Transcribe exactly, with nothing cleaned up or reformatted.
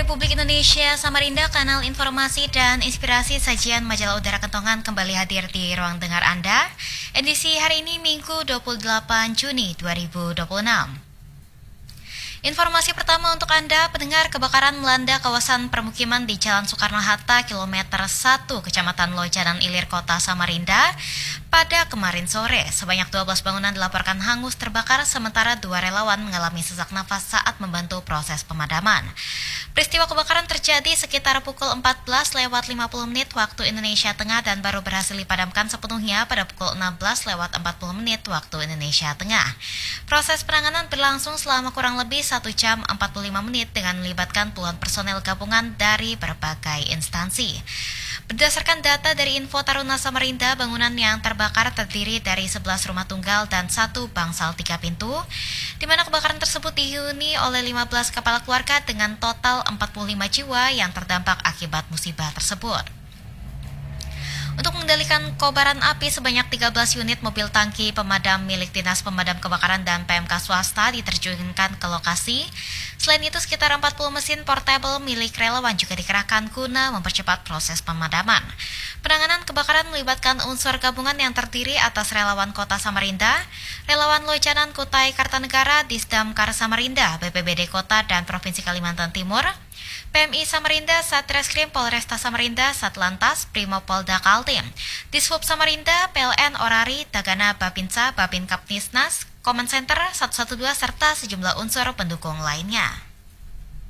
Republik Indonesia Samarinda, kanal informasi dan inspirasi sajian majalah udara Kentongan kembali hadir di ruang dengar Anda. Edisi hari ini Minggu dua puluh delapan Juni dua ribu dua puluh enam. Informasi pertama untuk Anda, pendengar, kebakaran melanda kawasan permukiman di Jalan Soekarno-Hatta, kilometer satu, Kecamatan Lojanan Ilir, Kota Samarinda, pada kemarin sore. Sebanyak dua belas bangunan dilaporkan hangus terbakar, sementara dua relawan mengalami sesak nafas saat membantu proses pemadaman. Peristiwa kebakaran terjadi sekitar pukul empat belas lewat lima puluh menit waktu Indonesia Tengah dan baru berhasil dipadamkan sepenuhnya pada pukul enam belas lewat empat puluh menit waktu Indonesia Tengah. Proses penanganan berlangsung selama kurang lebih satu jam empat puluh lima menit dengan melibatkan puluhan personel gabungan dari berbagai instansi. Berdasarkan data dari Info Taruna Samarinda, bangunan yang terbakar terdiri dari sebelas rumah tunggal dan satu bangsal tiga pintu, di mana kebakaran tersebut dihuni oleh lima belas kepala keluarga dengan total empat puluh lima jiwa yang terdampak akibat musibah tersebut. Untuk mengendalikan kobaran api, sebanyak tiga belas unit mobil tangki pemadam milik Dinas Pemadam Kebakaran dan P M K swasta diterjunkan ke lokasi. Selain itu, sekitar empat puluh mesin portable milik relawan juga dikerahkan guna mempercepat proses pemadaman. Penanganan kebakaran melibatkan unsur gabungan yang terdiri atas relawan Kota Samarinda, relawan Lojanan Kutai Kartanegara, Disdamkar Samarinda, B P B D Kota dan Provinsi Kalimantan Timur, P M I Samarinda, Satreskrim Polresta Samarinda, Satlantas, Brimopolda Kaltim, Dishub Samarinda, P L N Orari, Tagana Babinsa, Babin Kapnisnas, Command Center seratus dua belas serta sejumlah unsur pendukung lainnya.